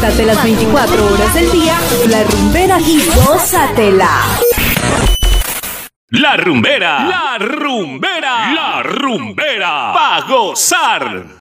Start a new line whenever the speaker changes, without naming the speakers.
Quédate las 24 horas del día, La Rumbera y gózatela.
La Rumbera, la Rumbera, la Rumbera, pa' gozar.